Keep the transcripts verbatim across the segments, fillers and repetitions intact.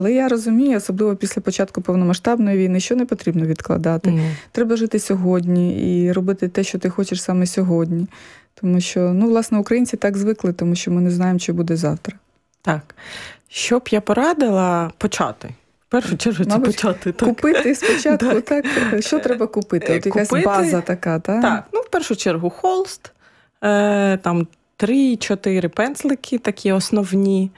Але я розумію, особливо після початку повномасштабної війни, що не потрібно відкладати. Mm. Треба жити сьогодні і робити те, що ти хочеш саме сьогодні. Тому що, ну, власне, українці так звикли, тому що ми не знаємо, що буде завтра. Так. Що б я порадила почати? В першу чергу це почати. Так. Купити спочатку, так. так. Що треба купити? От якась купити, база така, так? Так. Ну, в першу чергу холст, е, там три-чотири пензлики такі основні,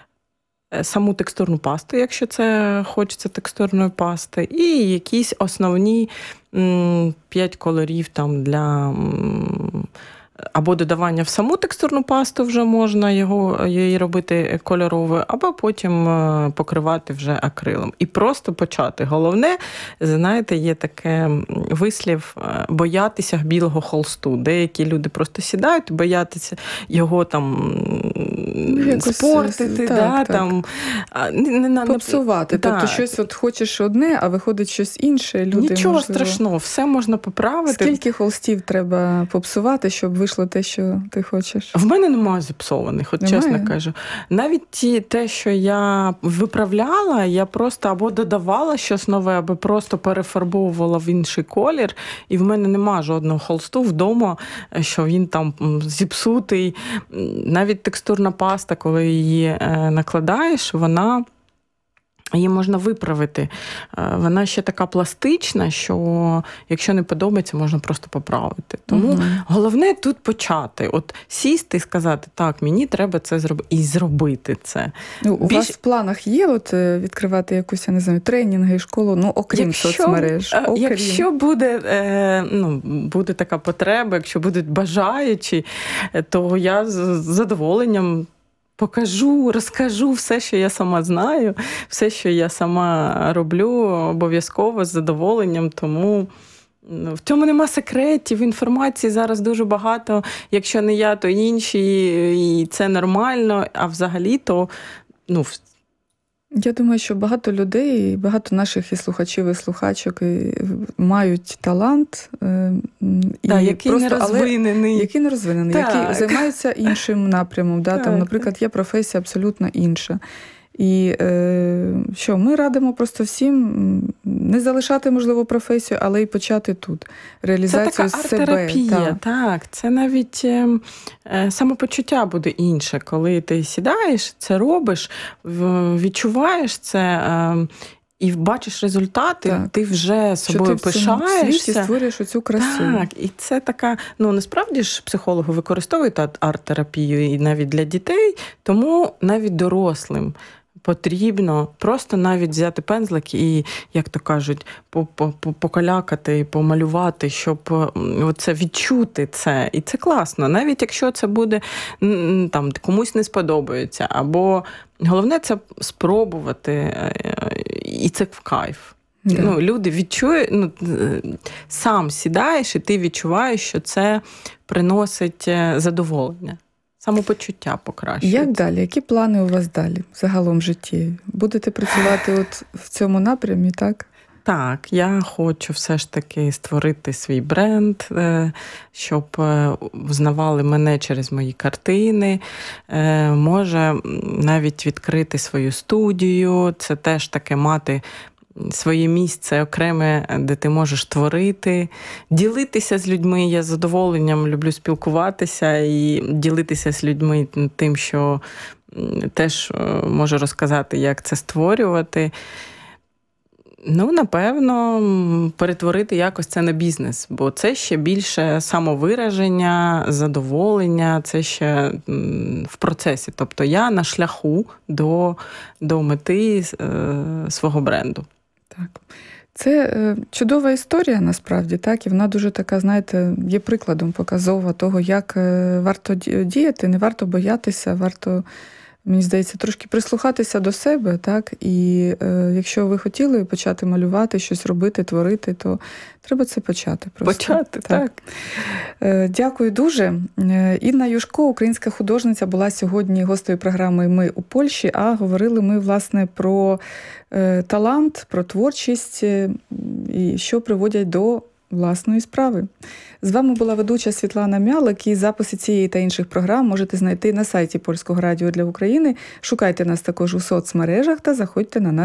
саму текстурну пасту, якщо це хочеться текстурної пасти, і якісь основні м, п'ять кольорів там для м, або додавання в саму текстурну пасту вже можна його, її робити кольоровою, або потім покривати вже акрилом. І просто почати. Головне, знаєте, є таке вислів боятися білого холсту. Деякі люди просто сідають, боятися його там якось спортити, так, да, так. Там, не, не, попсувати. Так. Тобто щось от хочеш одне, а виходить щось інше. Люди, Нічого можливо... страшного, все можна поправити. Скільки холстів треба попсувати, щоб вийшло те, що ти хочеш? В мене немає зіпсованих, от немає? Чесно кажу. Навіть ті, те, що я виправляла, я просто або додавала щось нове, або просто перефарбовувала в інший колір, і в мене немає жодного холсту вдома, що він там зіпсутий. Навіть текстурна паста, коли її накладаєш, вона... її можна виправити. Вона ще така пластична, що якщо не подобається, можна просто поправити. Тому угу. головне тут почати. От сісти і сказати, так, мені треба це зробити. І зробити це. Ну, у Більш... вас в планах є от відкривати якусь, я не знаю, тренінги, школу, ну, окрім якщо, соцмереж? Окрім. Якщо буде, ну, буде така потреба, якщо будуть бажаючі, то я з задоволенням покажу, розкажу все, що я сама знаю, все, що я сама роблю, обов'язково з задоволенням, тому в цьому нема секретів, інформації зараз дуже багато, якщо не я, то інші, і це нормально, а взагалі то, ну, я думаю, що багато людей, багато наших і слухачів, і слухачок і мають талант, і да, який просто, не розвинений, але, який не розвинений, так. який займається іншим напрямом. Да? Там, наприклад, є професія абсолютно інша. І е, що, ми радимо просто всім не залишати, можливо, професію, але й почати тут. Реалізацію себе. Це така арт-терапія, так. так. Це навіть е, самопочуття буде інше. Коли ти сідаєш, це робиш, відчуваєш це е, і бачиш результати, так. ти вже собою пишаєшся. Що ти в світі створюєш оцю красу. Так, і це така, ну, насправді ж психологи використовують арт-терапію і навіть для дітей, тому навіть дорослим потрібно просто навіть взяти пензлик і, як то кажуть, покалякати, помалювати, щоб оце відчути це. І це класно. Навіть якщо це буде, там, комусь не сподобається. Або головне це спробувати, і це в кайф. Yeah. Ну, люди відчують, ну, сам сідаєш, і ти відчуваєш, що це приносить задоволення. Самопочуття покращується. Як далі? Які плани у вас далі загалом в житті? Будете працювати от в цьому напрямі, так? Так, я хочу все ж таки створити свій бренд, щоб взнавали мене через мої картини. Може навіть відкрити свою студію. Це теж таке мати своє місце окреме, де ти можеш творити, ділитися з людьми. Я з задоволенням люблю спілкуватися і ділитися з людьми тим, що теж можу розказати, як це створювати. Ну, напевно, перетворити якось це на бізнес, бо це ще більше самовираження, задоволення, це ще в процесі. Тобто я на шляху до, до мети е, свого бренду. Так. Це чудова історія, насправді, так, і вона дуже така, знаєте, є прикладом показова того, як варто діяти, не варто боятися, варто, мені здається, трошки прислухатися до себе, так, і е, якщо ви хотіли почати малювати, щось робити, творити, то треба це почати просто. Почати, так. так. Е, дякую дуже. Інна Юшко, українська художниця, була сьогодні гостею програми «Ми у Польщі», а говорили ми, власне, про е, талант, про творчість, і що приводять до власної справи. З вами була ведуча Світлана Мялик, і записи цієї та інших програм можете знайти на сайті Польського радіо для України. Шукайте нас також у соцмережах та заходьте на наш